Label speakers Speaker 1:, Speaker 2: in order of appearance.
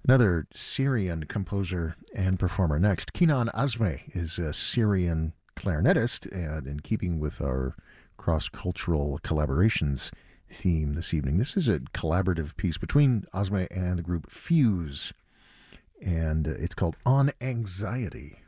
Speaker 1: Another Syrian composer and performer next. Kinan Azme is a Syrian clarinetist, and in keeping with our cross cultural collaborations theme this evening, this is a collaborative piece between Azme and the group Fuse, and it's called On Anxiety.